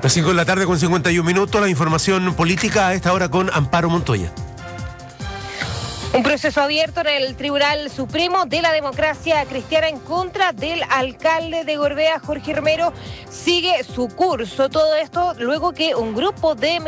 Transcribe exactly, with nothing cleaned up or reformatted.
Las cinco de la tarde con cincuenta y un minutos, la información política a esta hora con Amparo Montoya. Un proceso abierto en el Tribunal Supremo de la Democracia Cristiana en contra del alcalde de Gorbea, Jorge Romero, sigue su curso. Todo esto luego que un grupo de